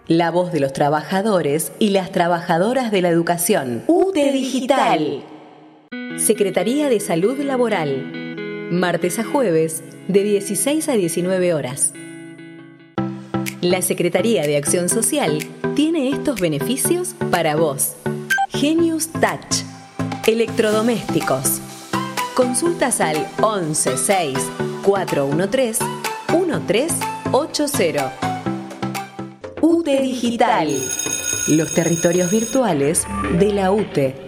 La voz de los trabajadores y las trabajadoras de la educación. UTE Digital. Secretaría de Salud Laboral. Martes a jueves, de 16 a 19 horas. La Secretaría de Acción Social tiene estos beneficios para vos. Genius Touch. Electrodomésticos. Consultas al 11 6 413 1380. UTE Digital. Los territorios virtuales de la UTE.